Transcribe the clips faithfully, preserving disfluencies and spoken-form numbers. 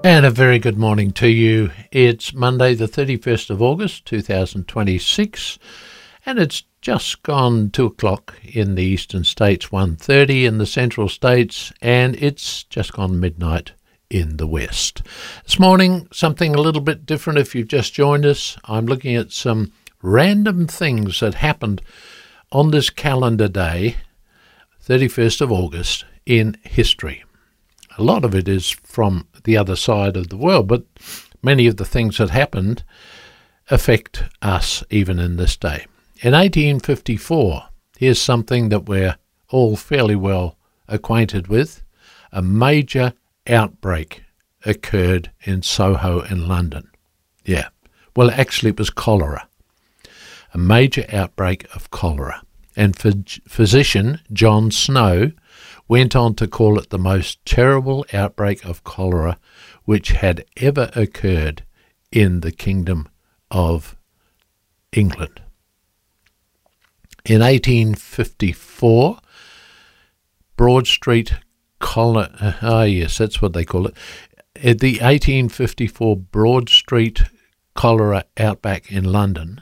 And a very good morning to you. It's Monday the thirty-first of August two thousand twenty-six, and it's just gone two o'clock in the eastern states, one thirty in the central states, and it's just gone midnight in the west. This morning, something a little bit different if you've just joined us. I'm looking at some random things that happened on this calendar day, thirty-first of August, in history. A lot of it is from the other side of the world, but many of the things that happened affect us even in this day. In eighteen fifty-four, here's something that we're all fairly well acquainted with. A major outbreak occurred in Soho in London. Yeah, well, actually it was cholera. A major outbreak of cholera. And phys- physician John Snow went on to call it the most terrible outbreak of cholera which had ever occurred in the Kingdom of England. In eighteen fifty-four, Broad Street cholera, ah yes, that's what they call it. At the eighteen fifty-four Broad Street cholera outbreak in London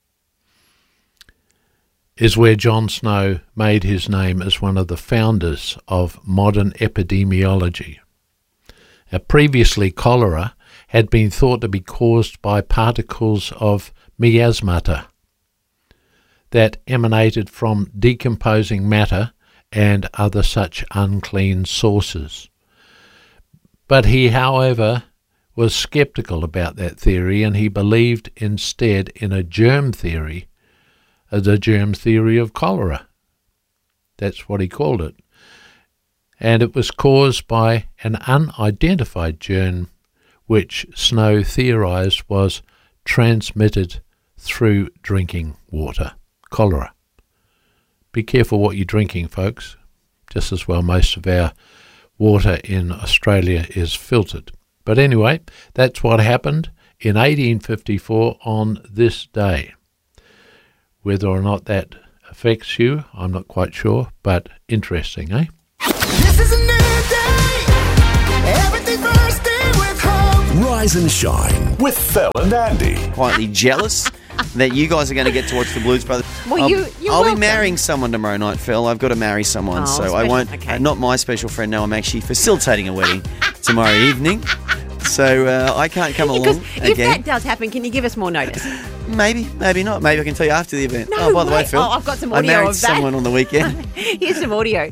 is where John Snow made his name as one of the founders of modern epidemiology. Now, previously, cholera had been thought to be caused by particles of miasmata that emanated from decomposing matter and other such unclean sources. But he, however, was sceptical about that theory, and he believed instead in a germ theory, the germ theory of cholera. That's what he called it. And it was caused by an unidentified germ which Snow theorized was transmitted through drinking water. Cholera. Be careful what you're drinking, folks. Just as well most of our water in Australia is filtered. But anyway, that's what happened in eighteen fifty-four on this day. Whether or not that affects you, I'm not quite sure, but interesting, eh? This is a new day. Everything bursting with hope. Rise and shine with Phil and Andy. Quietly jealous that you guys are going to get to watch the Blues Brothers. Well, I'll, you, you're I'll welcome. be marrying someone tomorrow night, Phil. I've got to marry someone, Oh, so I special- won't. okay. Not my special friend. No, I'm actually facilitating a wedding tomorrow evening, so uh, I can't come Because along if again. that does happen, can you give us more notice? Maybe, maybe not. Maybe I can tell you after the event. No oh, by the way, way. Phil, Oh, I've got some I audio married of that. someone on the weekend. Here's some audio.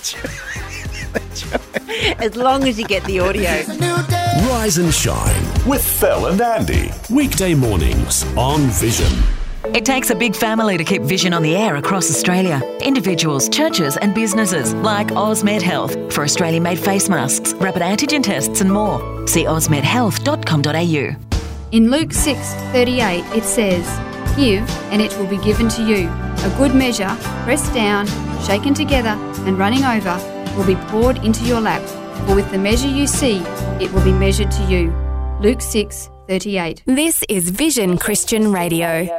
As long as you get the audio. It's a new day. Rise and shine with Phil and Andy. Weekday mornings on Vision. It takes a big family to keep Vision on the air across Australia. Individuals, churches and businesses like Osmed Health for Australian-made face masks, rapid antigen tests and more. See osmed health dot com dot a u. In Luke six thirty-eight it says, "Give, and it will be given to you. A good measure, pressed down, shaken together, and running over, will be poured into your lap. For with the measure you see, it will be measured to you." Luke six thirty-eight. This is Vision Christian Radio.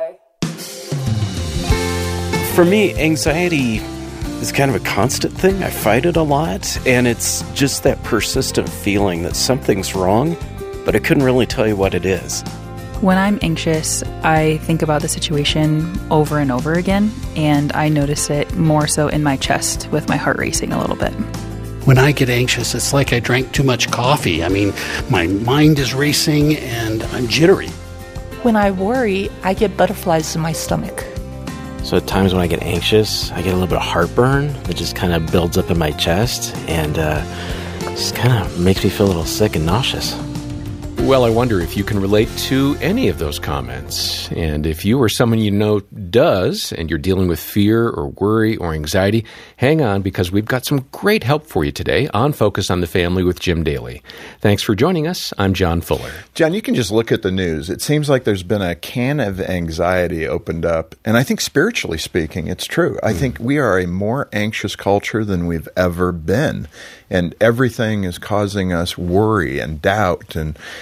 For me, anxiety is kind of a constant thing. I fight it a lot, and it's just that persistent feeling that something's wrong, but I couldn't really tell you what it is. When I'm anxious, I think about the situation over and over again, and I notice it more so in my chest with my heart racing a little bit. When I get anxious, it's like I drank too much coffee. I mean, my mind is racing and I'm jittery. When I worry, I get butterflies in my stomach. So at times when I get anxious, I get a little bit of heartburn that just kind of builds up in my chest and uh, just kind of makes me feel a little sick and nauseous. Well, I wonder if you can relate to any of those comments. And if you or someone you know does, and you're dealing with fear or worry or anxiety, hang on, because we've got some great help for you today on Focus on the Family with Jim Daly. Thanks for joining us. I'm John Fuller. John, you can just look at the news. It seems like there's been a can of anxiety opened up. And I think spiritually speaking, it's true. I mm. think we are a more anxious culture than we've ever been. And everything is causing us worry and doubt. And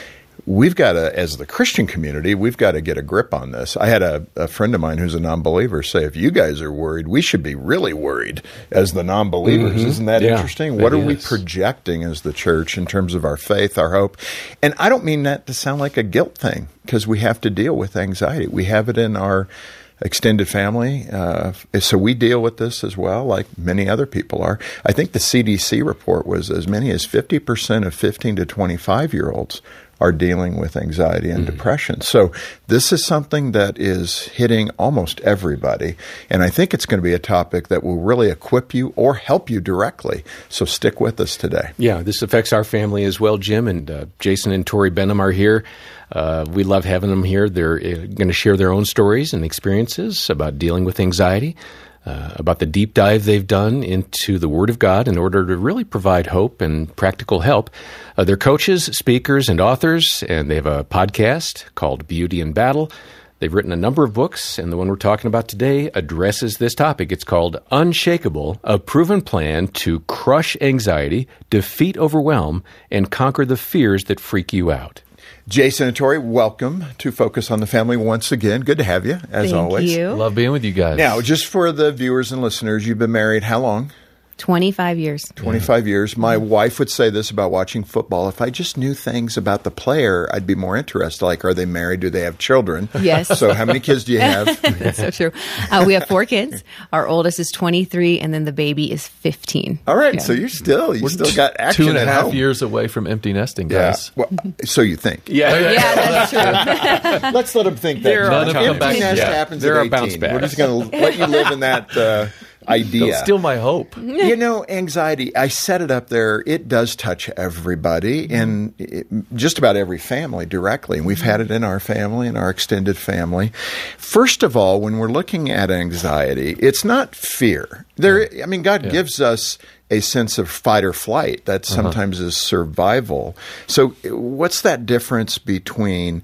we've got to, as the Christian community, we've got to get a grip on this. I had a, a friend of mine who's a non-believer say, if you guys are worried, we should be really worried as the non-believers. Mm-hmm. Isn't that Yeah, interesting? What it are we is. projecting as the church in terms of our faith, our hope? And I don't mean that to sound like a guilt thing, because we have to deal with anxiety. We have it in our extended family. Uh, so we deal with this as well, like many other people are. I think the C D C report was as many as fifty percent of fifteen to twenty-five-year-olds are dealing with anxiety and mm-hmm. depression. So this is something that is hitting almost everybody. And I think it's going to be a topic that will really equip you or help you directly. So stick with us today. Yeah, this affects our family as well, Jim. And uh, Jason and Tori Benham are here. Uh, we love having them here. They're uh, going to share their own stories and experiences about dealing with anxiety, uh, about the deep dive they've done into the Word of God in order to really provide hope and practical help. Uh, they're coaches, speakers, and authors, and they have a podcast called Beauty in Battle. They've written a number of books, and the one we're talking about today addresses this topic. It's called Unshakable, a proven plan to crush anxiety, defeat overwhelm, and conquer the fears that freak you out. Jason and Tori, welcome to Focus on the Family once again. Good to have you, as Thank always. you. Love being with you guys. Now, just for the viewers and listeners, you've been married how long? twenty-five years. twenty-five years. My wife would say this about watching football. If I just knew things about the player, I'd be more interested. Like, are they married? Do they have children? Yes. So how many kids do you have? That's so true. Uh, we have four kids. Our oldest is twenty-three, and then the baby is fifteen. All right. Yeah. So you're still, you still got action Two and a at half home. years away from empty nesting, Yeah. guys. Well, so you think. Yeah, Yeah, that's true. Let's let them think that. There are Empty comebacks. nest Yeah. happens There at are bounce eighteen. backs. We're just going to let you live in that uh, idea. Don't steal my hope. You know, anxiety, I set it up there. It does touch everybody and it, just about every family directly. And we've had it in our family and our extended family. First of all, when we're looking at anxiety, it's not fear. There, I mean, God Yeah. gives us a sense of fight or flight that sometimes is survival. So what's that difference between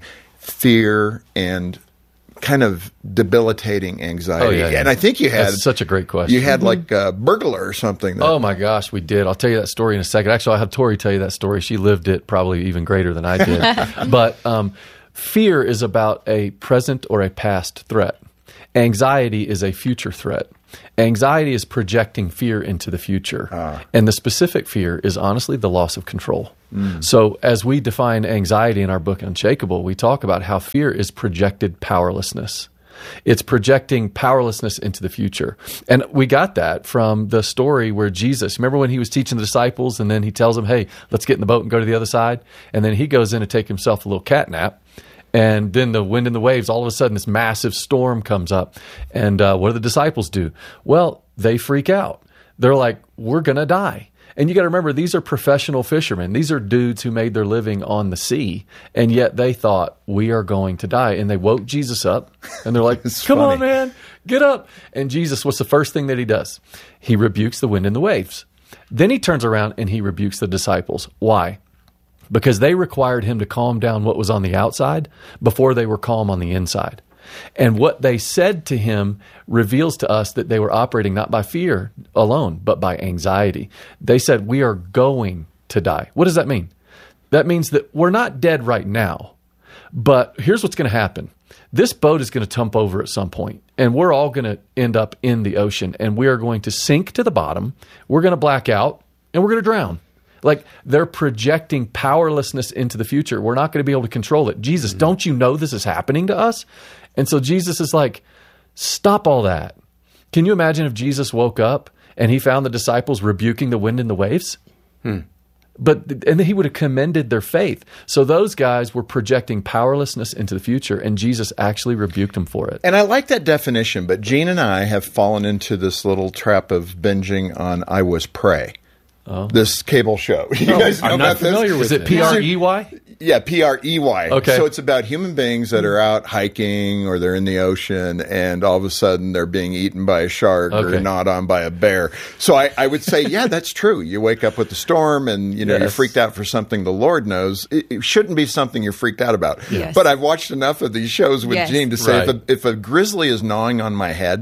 fear and kind of debilitating anxiety? Oh, yeah, yeah. And I think you had That's such a great question. You had like a burglar or something. That, Oh my gosh, we did. I'll tell you that story in a second. Actually, I'll have Tori tell you that story. She lived it probably even greater than I did. But um, fear is about a present or a past threat. Anxiety is a future threat. Anxiety is projecting fear into the future. Ah. And the specific fear is honestly the loss of control. So as we define anxiety in our book Unshakable, we talk about how fear is projected powerlessness. It's projecting powerlessness into the future. And we got that from the story where Jesus, remember when he was teaching the disciples and then he tells them, hey, let's get in the boat and go to the other side? And then he goes in to take himself a little cat nap. And then the wind and the waves, all of a sudden this massive storm comes up. And uh, what do the disciples do? Well, they freak out. They're like, we're going to die. And you got to remember, these are professional fishermen. These are dudes who made their living on the sea. And yet they thought, we are going to die. And they woke Jesus up. And they're like, come funny. on, man, get up. And Jesus, what's the first thing that he does? He rebukes the wind and the waves. Then he turns around and he rebukes the disciples. Why? Because they required him to calm down what was on the outside before they were calm on the inside. And what they said to him reveals to us that they were operating not by fear alone, but by anxiety. They said, we are going to die. What does that mean? That means that we're not dead right now, but here's what's going to happen. This boat is going to tump over at some point, and we're all going to end up in the ocean, and we are going to sink to the bottom. We're going to black out, and we're going to drown. Like, they're projecting powerlessness into the future. We're not going to be able to control it. Jesus, mm-hmm. don't you know this is happening to us? And so Jesus is like, stop all that. Can you imagine if Jesus woke up and he found the disciples rebuking the wind and the waves? Hmm. But and he would have commended their faith. So those guys were projecting powerlessness into the future, and Jesus actually rebuked them for it. And I like that definition, but Gene and I have fallen into this little trap of binging on I Was Prey. Oh. This cable show. You Oh, guys know I'm not about familiar this? with Is it it. P R E Y? Yeah, P R E Y. Okay. So it's about human beings that are out hiking or they're in the ocean and all of a sudden they're being eaten by a shark Okay. or gnawed on by a bear. So I, I would say, yeah, that's true. You wake up with the storm and you know you're Yes. freaked out for something the Lord knows. It, it shouldn't be something you're freaked out about. Yes. But I've watched enough of these shows with Yes. Gene to say Right. if, a, if a grizzly is gnawing on my head,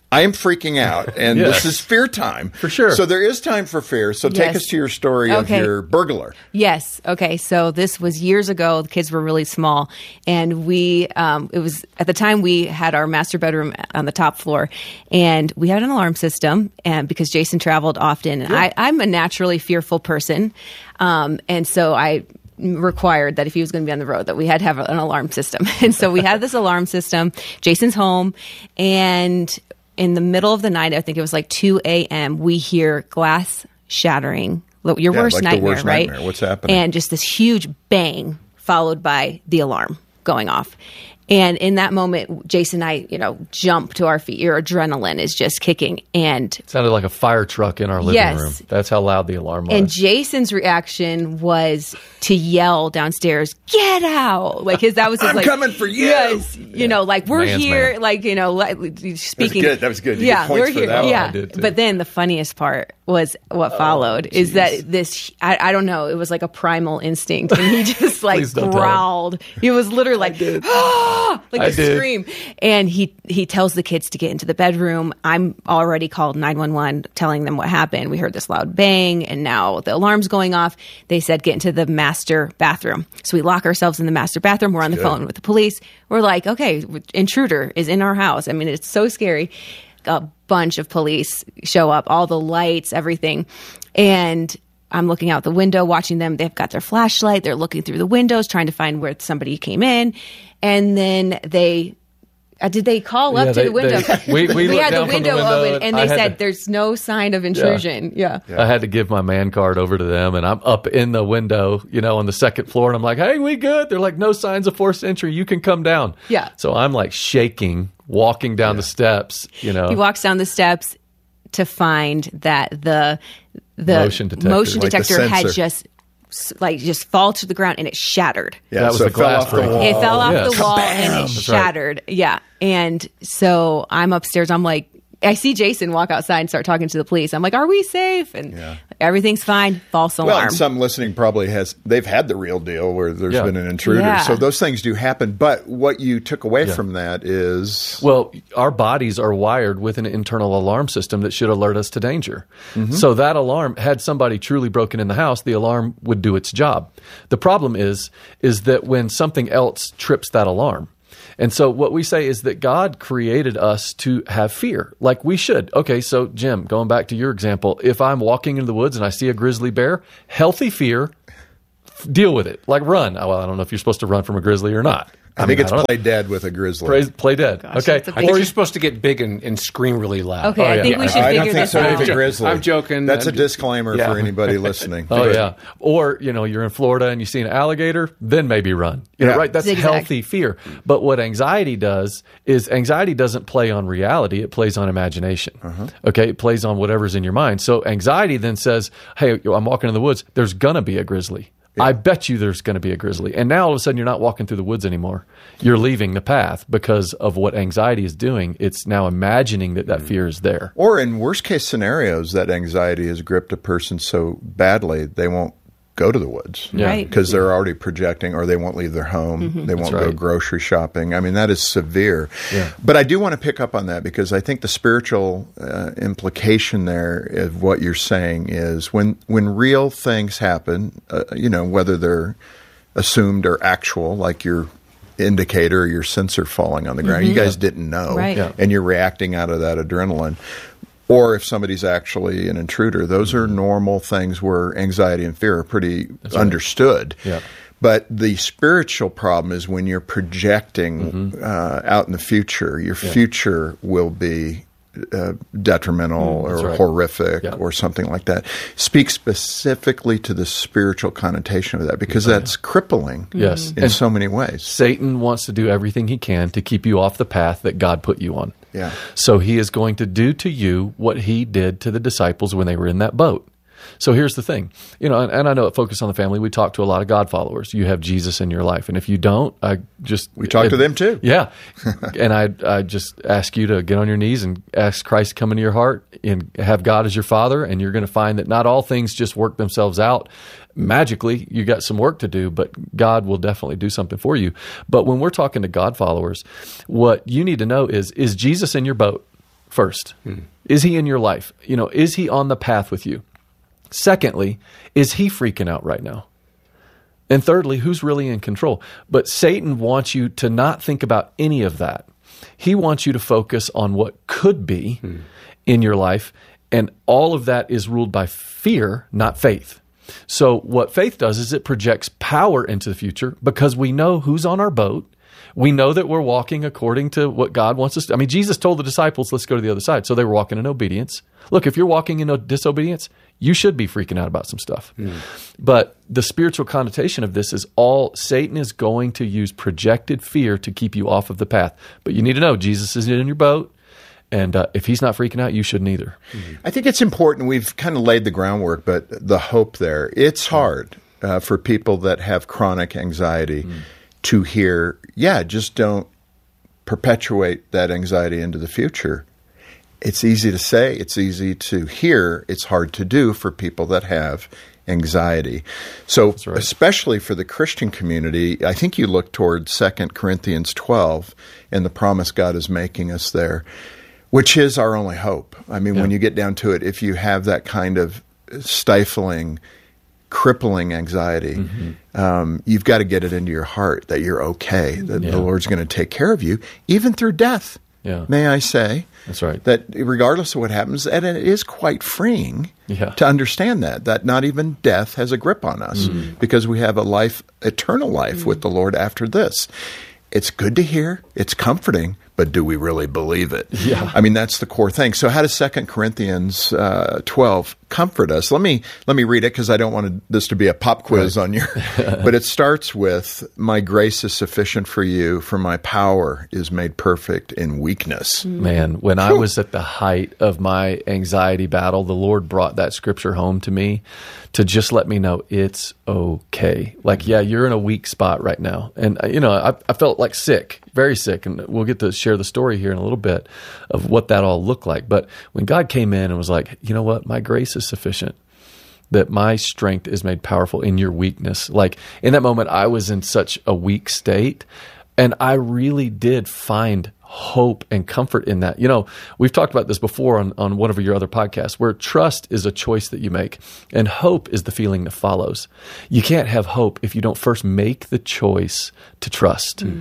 I am freaking out, and Yes. this is fear time. For sure. So there is time for fear. So take Yes. us to your story Okay. of your burglar. Yes. Okay. So this was years ago. The kids were really small, and we um, it was at the time we had our master bedroom on the top floor, and we had an alarm system. And because Jason traveled often, and I, I'm a naturally fearful person, um, and so I required that if he was going to be on the road that we had to have an alarm system. And so we had this alarm system. Jason's home, and in the middle of the night, I think it was like two a.m., we hear glass shattering. Your Yeah, worst like the nightmare, worst right? nightmare. What's happening? And just this huge bang followed by the alarm going off. And in that moment, Jason and I, you know, jump to our feet. Your adrenaline is just kicking. And It sounded like a fire truck in our living Yes. room. That's how loud the alarm was. and Jason's reaction was to yell downstairs, "Get out!" Like his that was his I'm like, coming for you. Yes, you know, like we're Man's here, man. like you know, like, speaking. good. That was good. You yeah, get points we're for here. that one. Yeah, I did, too. but then the funniest part was what followed. Is that this? I, I don't know. It was like a primal instinct, and he just like Please don't tell him. growled. He was literally like, "Ah!" like I a did. scream. And he he tells the kids to get into the bedroom. I'm already called nine one one, telling them what happened. We heard this loud bang, and now the alarm's going off. They said get into the master bathroom. So we lock ourselves in the master bathroom. We're on the phone with the police. We're like, okay, intruder is in our house. I mean, it's so scary. A bunch of police show up, all the lights, everything. And I'm looking out the window, watching them. They've got their flashlight. They're looking through the windows, trying to find where somebody came in. And then they, uh, did they call up Yeah, to they- the window? they- we- we looked had the down from the window, window, open, and and I they had said to- there's no sign of intrusion. Yeah. I had to give my man card over to them, and I'm up in the window, you know, on the second floor, and I'm like, hey, we good? They're like, no signs of forced entry. You can come down. Yeah. So I'm like shaking, walking down the steps, you know. He walks down the steps to find that the the Motion detector. motion Like the detector had sensor. just s- like just fall to the ground, and it shattered. Yeah, That was so the it fell glass off the breaking. wall. It fell off yes. the wall and it That's right. shattered. Yeah. And so I'm upstairs. I'm like, I see Jason walk outside and start talking to the police. I'm like, are we safe? And Yeah. everything's fine. False Well, alarm. and some listening probably has, they've had the real deal where there's Yeah. been an intruder. Yeah. So those things do happen. But what you took away Yeah. from that is, Well, our bodies are wired with an internal alarm system that should alert us to danger. So that alarm, had somebody truly broken in the house, the alarm would do its job. The problem is, is that when something else trips that alarm. And so what we say is that God created us to have fear, like we should. Okay, so Jim, going back to your example, if I'm walking into the woods and I see a grizzly bear, healthy fear, f- deal with it. Like run. Oh, well, I don't know if you're supposed to run from a grizzly or not. I, think mean, it's don't know. play dead with a grizzly. Play, play dead. okay. that's a I big- think you're supposed to get big and, and scream really loud. Okay, Oh, I yeah. think we should I don't figure think this so out. with a grizzly. I'm joking. That's I'm a ju- disclaimer Yeah. for anybody listening. Oh Do it. yeah, or you know you're in Florida and you see an alligator, then maybe run. You know, Yeah. right? That's Zigzag. healthy fear. But what anxiety does is anxiety doesn't play on reality; it plays on imagination. Okay, it plays on whatever's in your mind. So anxiety then says, "Hey, I'm walking in the woods. There's gonna be a grizzly. I bet you there's going to be a grizzly." And now all of a sudden you're not walking through the woods anymore. You're leaving the path because of what anxiety is doing. It's now imagining that that fear is there. Or in worst case scenarios, that anxiety has gripped a person so badly they won't go to the woods. Yeah. Right. Because they're already projecting, or they won't leave their home. They won't That's go right. grocery shopping. I mean, that is severe. Yeah. But I do want to pick up on that because I think the spiritual uh, implication there of what you're saying is when, when real things happen, uh, you know, whether they're assumed or actual, like your indicator or your sensor falling on the ground, you guys didn't know. Right. Yeah. And you're reacting out of that adrenaline. Or if somebody's actually an intruder, those are normal things where anxiety and fear are pretty understood. Yeah. But the spiritual problem is when you're projecting uh, out in the future, your future will be uh, detrimental or right. horrific Yeah. or something like that. Speak specifically to the spiritual connotation of that because that's crippling Yes. in And so many ways. Satan wants to do everything he can to keep you off the path that God put you on. Yeah. So he is going to do to you what he did to the disciples when they were in that boat. So here's the thing, you know, and, and I know at Focus on the Family, we talk to a lot of God followers. You have Jesus in your life. And if you don't, I just... We talk to them too. Yeah. And I I just ask you to get on your knees and ask Christ to come into your heart and have God as your Father. And you're going to find that not all things just work themselves out magically. You got some work to do, but God will definitely do something for you. But when we're talking to God followers, what you need to know is, is Jesus in your boat? first? Is he in your life? You know, is he on the path with you? Secondly, is he freaking out right now? And thirdly, who's really in control? But Satan wants you to not think about any of that. He wants you to focus on what could be hmm. in your life, and all of that is ruled by fear, not faith. So what faith does is it projects power into the future because we know who's on our boat. We know that we're walking according to what God wants us to. I mean, Jesus told the disciples, let's go to the other side. So they were walking in obedience. Look, if you're walking in disobedience, you should be freaking out about some stuff. Mm. But the spiritual connotation of this is all Satan is going to use projected fear to keep you off of the path. But you need to know Jesus is in your boat. And uh, if he's not freaking out, you shouldn't either. Mm-hmm. I think it's important. We've kind of laid the groundwork, but the hope there, it's hard uh, for people that have chronic anxiety mm. to hear, yeah, just don't perpetuate that anxiety into the future. It's easy to say, it's easy to hear, it's hard to do for people that have anxiety. So right. especially for the Christian community, I think you look toward Second Corinthians twelve and the promise God is making us there, which is our only hope. I mean, yeah. when you get down to it, if you have that kind of stifling, crippling anxiety, mm-hmm. um, you've got to get it into your heart that you're okay, that yeah. the Lord's going to take care of you, even through death. Yeah. May I say? That's right. That regardless of what happens, and it is quite freeing yeah. to understand that, that not even death has a grip on us mm-hmm. because we have a life, eternal life mm-hmm. with the Lord after this. It's good to hear. It's comforting. But do we really believe it? Yeah. I mean, that's the core thing. So how does Second Corinthians uh, twelve comfort us? Let me let me read it because I don't want this to be a pop quiz right. on your... But it starts with, my grace is sufficient for you, for my power is made perfect in weakness. Man, when I was at the height of my anxiety battle, the Lord brought that scripture home to me to just let me know it's okay. Like, yeah, you're in a weak spot right now. And, you know, I, I felt like sick, very sick. And we'll get to share the story here in a little bit of what that all looked like. But when God came in and was like, you know what, my grace is sufficient, that my strength is made powerful in your weakness. Like in that moment, I was in such a weak state, and I really did find hope and comfort in that. You know, we've talked about this before on, on one of your other podcasts, where trust is a choice that you make, and hope is the feeling that follows. You can't have hope if you don't first make the choice to trust. Mm.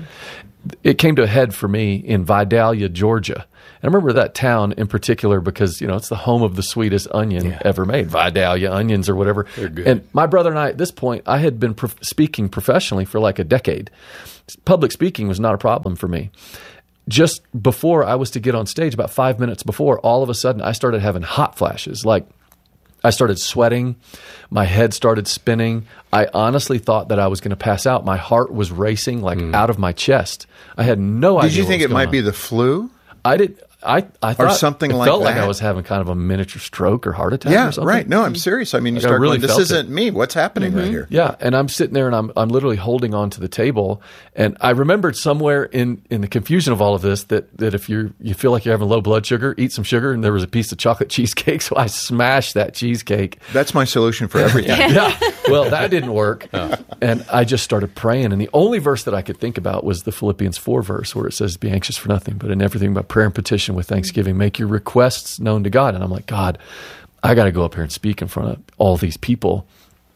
It came to a head for me in Vidalia, Georgia. And I remember that town in particular because, you know, it's the home of the sweetest onion yeah. ever made, Vidalia onions or whatever. They're good. And my brother and I, at this point, I had been prof- speaking professionally for like a decade. Public speaking was not a problem for me. Just before I was to get on stage, about five minutes before, all of a sudden I started having hot flashes. Like I started sweating. My head started spinning. I honestly thought that I was going to pass out. My heart was racing like mm. out of my chest. I had no idea. Did you think it might on. be the flu? I did. I, I thought or something it like felt that. like I was having kind of a miniature stroke or heart attack yeah, or something. right. No, I'm serious. I mean, you like start really going, this isn't it. me. What's happening mm-hmm. right here? Yeah, and I'm sitting there and I'm I'm literally holding on to the table. And I remembered somewhere in, in the confusion of all of this that, that if you you feel like you're having low blood sugar, eat some sugar. And there was a piece of chocolate cheesecake, so I smashed that cheesecake. That's my solution for everything. yeah. yeah. Well, that didn't work. Oh. And I just started praying. And the only verse that I could think about was the Philippians four verse where it says, be anxious for nothing, but in everything by prayer and petition with thanksgiving, make your requests known to God. And I'm like, God, I got to go up here and speak in front of all these people.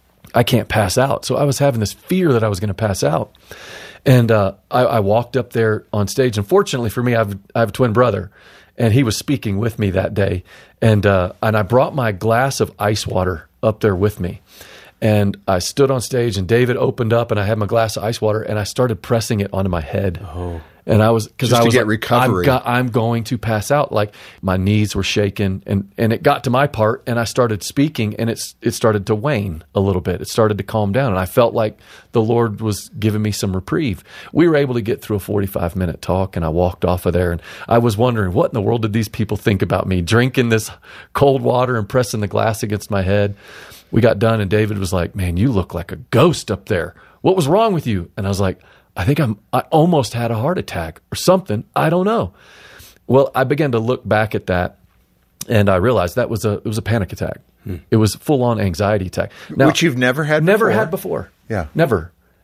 I can't pass out. So I was having this fear that I was going to pass out. And uh, I, I walked up there on stage. And fortunately for me, I have, I have a twin brother, and he was speaking with me that day. And uh, and I brought my glass of ice water up there with me. And I stood on stage, and David opened up, and I had my glass of ice water, and I started pressing it onto my head. Oh. And I was because I was to get like, recovery. I'm, go- I'm going to pass out. Like my knees were shaking, and, and it got to my part, and I started speaking, and it's it started to wane a little bit. It started to calm down, and I felt like the Lord was giving me some reprieve. We were able to get through a forty-five minute talk, and I walked off of there, and I was wondering, what in the world did these people think about me drinking this cold water and pressing the glass against my head? We got done, and David was like, "Man, you look like a ghost up there. What was wrong with you?" And I was like, I think I'm, I almost had a heart attack or something. I don't know. Well, I began to look back at that, and I realized that was a, it was a panic attack. Hmm. It was a full on anxiety attack. Now, which you've never had never before. had before. Yeah. Never.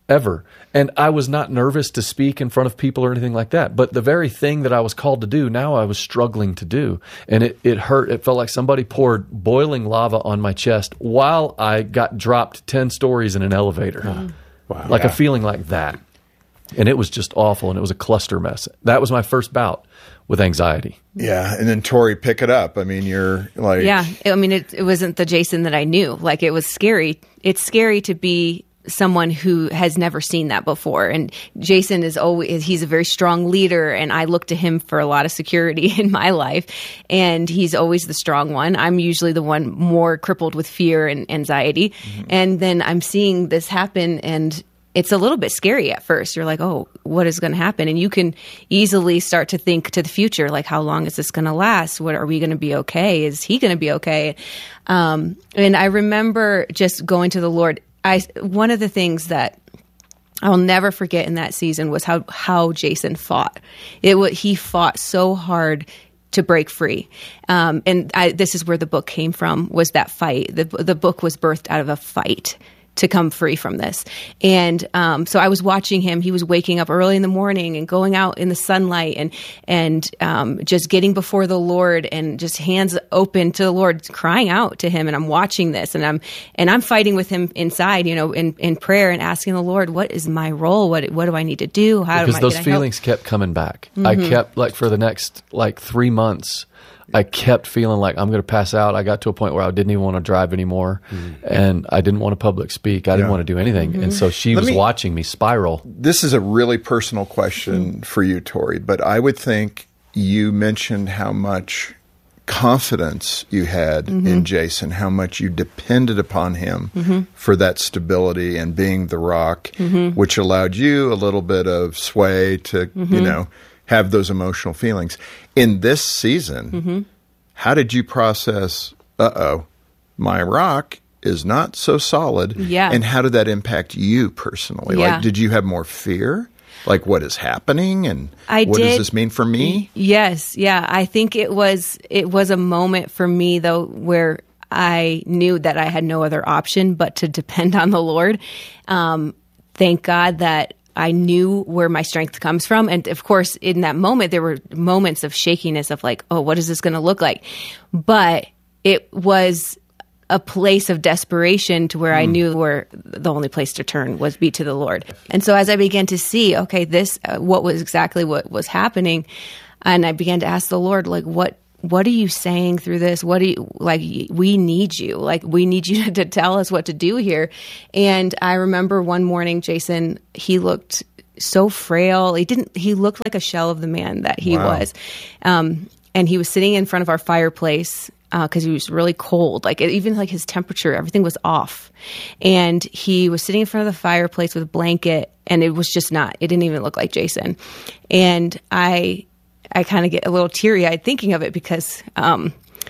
ever. And I was not nervous to speak in front of people or anything like that. But the very thing that I was called to do, now I was struggling to do. And it, it hurt. It felt like somebody poured boiling lava on my chest while I got dropped ten stories in an elevator. Mm. Wow. Like Yeah. a feeling like that. And it was just awful, and it was a cluster mess. That was my first bout with anxiety. Yeah, and then Tori, pick it up. I mean, you're like, Yeah, I mean, it, it wasn't the Jason that I knew. Like, it was scary. It's scary to be someone who has never seen that before. And Jason is always, he's a very strong leader, and I look to him for a lot of security in my life. And he's always the strong one. I'm usually the one more crippled with fear and anxiety. Mm-hmm. And then I'm seeing this happen, and it's a little bit scary at first. You're like, oh, what is going to happen? And you can easily start to think to the future, like, how long is this going to last? What are we going to be okay? Is he going to be okay? Um, and I remember just going to the Lord. I one of the things that I'll never forget in that season was how how Jason fought. It was, he fought so hard to break free. Um, and I, this is where the book came from, was that fight. The, the book was birthed out of a fight to come free from this. And um, so I was watching him. He was waking up early in the morning and going out in the sunlight and and um, just getting before the Lord and just hands open to the Lord, crying out to him. And I'm watching this, and I'm and I'm fighting with him inside, you know, in, in prayer and asking the Lord, what is my role? What what do I need to do? How because do I those can I feelings help? kept coming back. I Mhm. kept, like, for the next like three months, I kept feeling like I'm going to pass out. I got to a point where I didn't even want to drive anymore, and I didn't want to public speak. I didn't Yeah. want to do anything. And so she Let was me- watching me spiral. This is a really personal question for you, Tori, but I would think you mentioned how much confidence you had Mhm. in Jason, how much you depended upon him Mhm. for that stability and being the rock, Mhm. which allowed you a little bit of sway to, you Mhm. know, have those emotional feelings. In this season, Mhm. how did you process, uh-oh, my rock is not so solid? Yeah. And how did that impact you personally? Yeah. Like, did you have more fear? Like, what is happening? And I what did. does this mean for me? Yes, yeah. I think it was it was a moment for me, though, where I knew that I had no other option but to depend on the Lord. Um, thank God that I knew where my strength comes from. And of course, in that moment, there were moments of shakiness of like, oh, what is this going to look like? But it was a place of desperation to where I knew where the only place to turn was be to the Lord. And so as I began to see, okay, this, uh, what was exactly what was happening, and I began to ask the Lord, like, what, what are you saying through this? What do you, like, we need you, like, we need you to tell us what to do here. And I remember one morning, Jason, he looked so frail. He didn't, he looked like a shell of the man that he Wow. was. Um, and he was sitting in front of our fireplace, because he was really cold. Like, even like his temperature, everything was off. And he was sitting in front of the fireplace with a blanket, and it was just not, it didn't even look like Jason. And I, I kind of get a little teary eyed thinking of it, because um,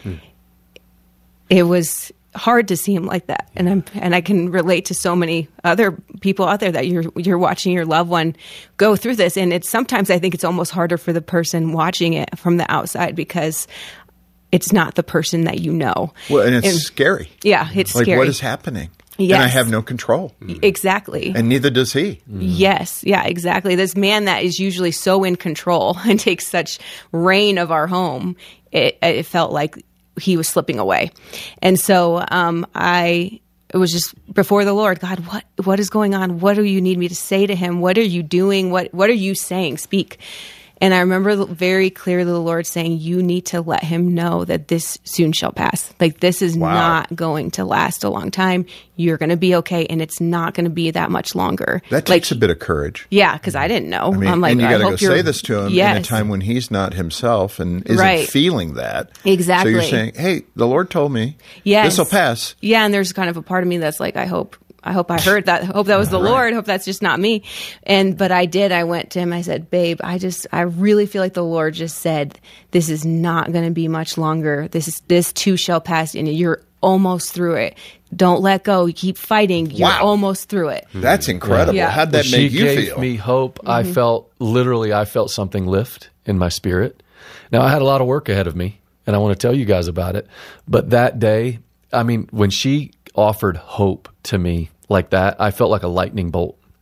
it was hard to see him like that. And I'm, and I can relate to so many other people out there that you're, you're watching your loved one go through this. And it's sometimes, I think it's almost harder for the person watching it from the outside, because it's not the person that you know. Well, and it's scary. Yeah, it's like, scary. what is happening? Yes. And I have no control. Exactly. And neither does he. Yes, yeah, exactly. This man that is usually so in control and takes such reign of our home, it, it felt like he was slipping away. And so um, I it was just before the Lord, God, what what is going on? What do you need me to say to him? What are you doing? What what are you saying? Speak. And I remember very clearly the Lord saying, you need to let him know that this soon shall pass. Like, this is Wow. not going to last a long time. You're going to be okay, and it's not going to be that much longer. That like, takes a bit of courage. yeah, because I didn't know. I mean, I'm like, and you I got to hope go you're- say this to him yes. in a time when he's not himself and isn't Right. feeling that. Exactly. So you're saying, hey, the Lord told me Yes. this will pass. Yeah, and there's kind of a part of me that's like, I hope, I hope I heard that. I hope that was the Right. Lord. I hope that's just not me. And but I did. I went to him. I said, babe, I just, I really feel like the Lord just said, this is not going to be much longer. This is this too shall pass, and you're almost through it. Don't let go. You keep fighting. You're Wow. almost through it. That's incredible. Yeah. How'd that Well, make she you gave feel? me hope. I Mhm. felt, literally, I felt something lift in my spirit. Now, I had a lot of work ahead of me, and I want to tell you guys about it. But that day, I mean, when she offered hope to me like that, I felt like a lightning bolt.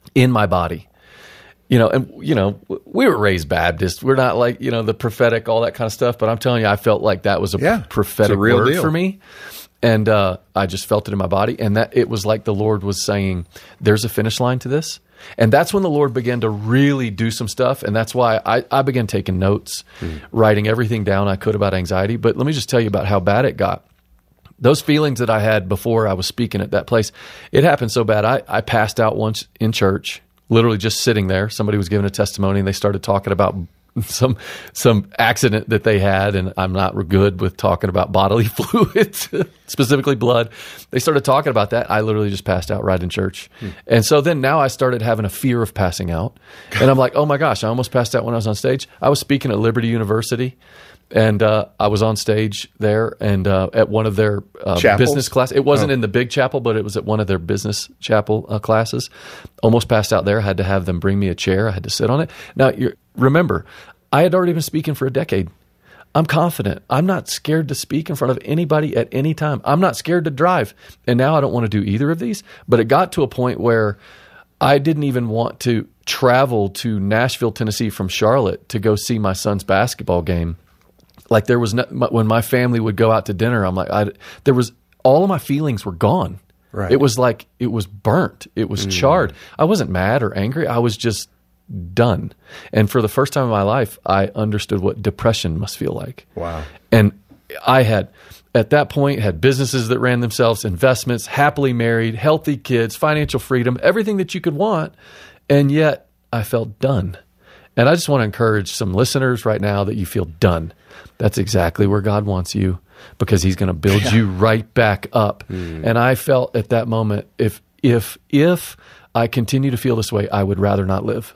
in my body. You know, and, you know, we were raised Baptist. We're not like, you know, the prophetic, all that kind of stuff. But I'm telling you, I felt like that was a Yeah, prophetic it's a real word deal. for me. And uh, I just felt it in my body. And that it was like the Lord was saying, there's a finish line to this. And that's when the Lord began to really do some stuff. And that's why I, I began taking notes, Mm. writing everything down I could about anxiety. But let me just tell you about how bad it got. Those feelings that I had before I was speaking at that place, it happened so bad. I, I passed out once in church, literally just sitting there. Somebody was giving a testimony and they started talking about some some accident that they had, and I'm not good with talking about bodily fluids, specifically blood. They started talking about that. I literally just passed out right in church. Hmm. And so then now I started having a fear of passing out. And I'm like, oh my gosh, I almost passed out when I was on stage. I was speaking at Liberty University, and uh, I was on stage there and uh, at one of their uh, Chapels? business classes. It wasn't Oh. in the big chapel, but it was at one of their business chapel uh, classes. Almost passed out there. Had to have them bring me a chair. I had to sit on it. Now, you're, remember, I had already been speaking for a decade. I'm confident. I'm not scared to speak in front of anybody at any time. I'm not scared to drive. And now I don't want to do either of these. But it got to a point where I didn't even want to travel to Nashville, Tennessee from Charlotte to go see my son's basketball game. Like there was no, when my family would go out to dinner, I'm like, I, there was, all of my feelings were gone. Right. It was like, it was burnt. It was Mm. charred. I wasn't mad or angry. I was just done. And for the first time in my life, I understood what depression must feel like. Wow. And I had, at that point, had businesses that ran themselves, investments, happily married, healthy kids, financial freedom, everything that you could want. And yet I felt done. And I just want to encourage some listeners right now that you feel done. That's exactly where God wants you, because he's going to build Yeah. you right back up. Mm. And I felt at that moment, if, if, if I continue to feel this way, I would rather not live.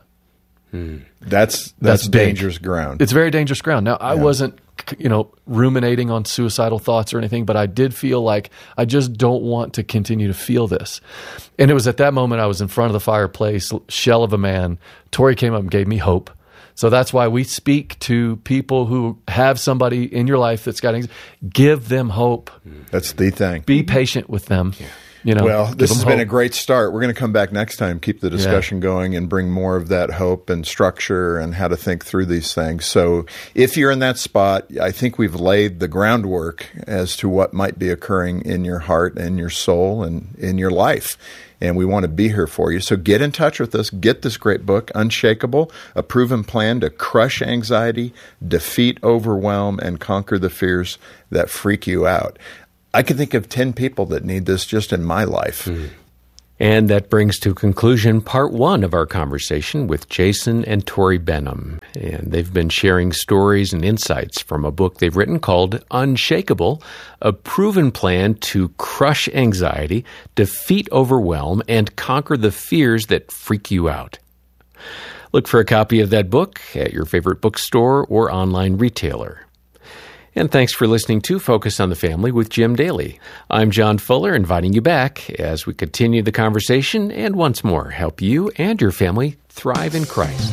That's that's, big. dangerous ground. It's very dangerous ground. Now, I Yeah. wasn't, you know, ruminating on suicidal thoughts or anything, but I did feel like I just don't want to continue to feel this. And it was at that moment I was in front of the fireplace, shell of a man. Tori came up and gave me hope. So that's why we speak to people who have somebody in your life that's got anxiety. Give them hope. That's the thing. Be patient with them. You know, well, give this them has been a hope. great start. We're going to come back next time, keep the discussion Yeah. going, and bring more of that hope and structure and how to think through these things. So if you're in that spot, I think we've laid the groundwork as to what might be occurring in your heart and your soul and in your life. And we want to be here for you. So get in touch with us. Get this great book, Unshakable, a proven plan to crush anxiety, defeat overwhelm, and conquer the fears that freak you out. I can think of ten people that need this just in my life. And that brings to conclusion part one of our conversation with Jason and Tori Benham. And they've been sharing stories and insights from a book they've written called Unshakable, a proven plan to crush anxiety, defeat overwhelm, and conquer the fears that freak you out. Look for a copy of that book at your favorite bookstore or online retailer. And thanks for listening to Focus on the Family with Jim Daly. I'm John Fuller, inviting you back as we continue the conversation and once more help you and your family thrive in Christ.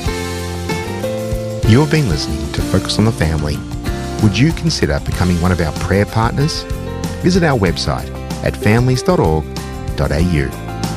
You have been listening to Focus on the Family. Would you consider becoming one of our prayer partners? Visit our website at families dot org dot a u.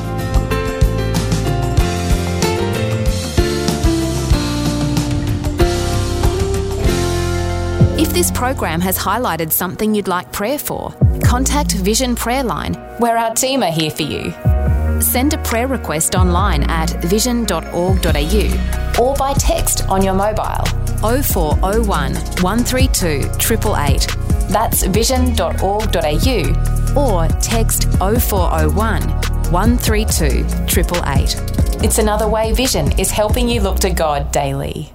If this program has highlighted something you'd like prayer for, contact Vision Prayer Line, where our team are here for you. Send a prayer request online at vision dot org dot a u or by text on your mobile oh four oh one, one three two, eight eight eight. That's vision dot org dot a u or text oh four oh one, one three two, eight eight eight. It's another way Vision is helping you look to God daily.